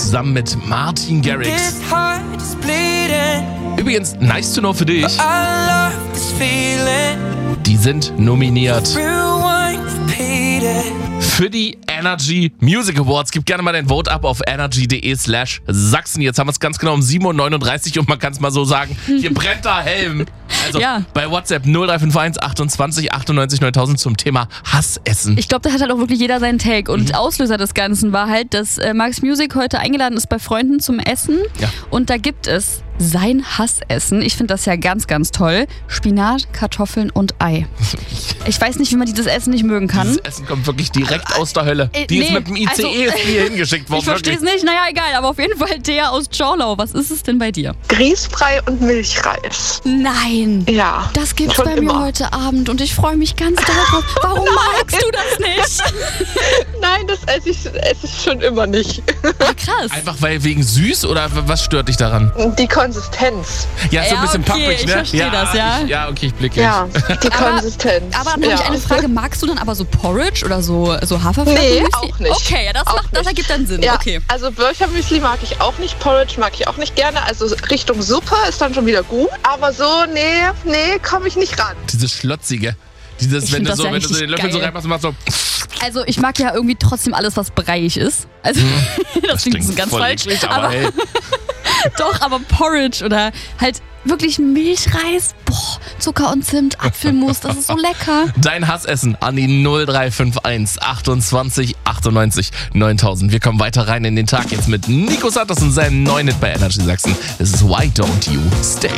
zusammen mit Martin Garrix. Übrigens, nice to know für dich. Die sind nominiert für die Energy Music Awards. Gib gerne mal dein Vote ab auf energy.de/Sachsen. Jetzt haben wir es ganz genau um 7.39 Uhr und man kann es mal so sagen, hier brennt der Helm. Also bei WhatsApp 0351 28 98 9000 zum Thema Hassessen. Ich glaube, da hat halt auch wirklich jeder seinen Take. Und Auslöser des Ganzen war halt, dass Max Music heute eingeladen ist bei Freunden zum Essen. Ja. Und da gibt es sein Hassessen. Ich finde das ja ganz, ganz toll. Spinat, Kartoffeln und Ei. Ich weiß nicht, wie man dieses Essen nicht mögen kann. Dieses Essen kommt wirklich direkt aus der Hölle. Die ist mit dem ICE hier hingeschickt worden. Ich verstehe es nicht. Naja, egal. Aber auf jeden Fall der aus Schorlau. Was ist es denn bei dir? Grießbrei und Milchreis. Nein. Ja. Das gibt's bei mir heute Abend und ich freue mich ganz doll drauf. Warum magst du das nicht? Nein, das esse ich schon immer nicht. Ah, krass. Einfach weil wegen süß oder was stört dich daran? Die Konsistenz. Ja, so ein bisschen pappig, ne? Ich verstehe das, ja. Ja, okay, ich blicke. Ja, die Konsistenz. Aber habe ich eine Frage, magst du dann aber so Porridge oder so Haferflocken? Nee, auch nicht. Okay, ja, das ergibt dann Sinn. Ja, okay. also Birchermüsli mag ich auch nicht, Porridge mag ich auch nicht gerne. Also Richtung Suppe ist dann schon wieder gut. Aber so, nee, komme ich nicht ran. Dieses Schlotzige. Dieses, wenn du so den Löffel so reinmachst und machst so. Also ich mag ja irgendwie trotzdem alles, was breiig ist. Also das klingt so ganz falsch. Eklig, aber hey. Doch, aber Porridge oder halt wirklich Milchreis, Zucker und Zimt, Apfelmus, das ist so lecker. Dein Hassessen an die 0351 28 98 9000. Wir kommen weiter rein in den Tag jetzt mit Nico Santos und seinem neuen Hit bei Energy Sachsen. Das ist Why Don't You Stay.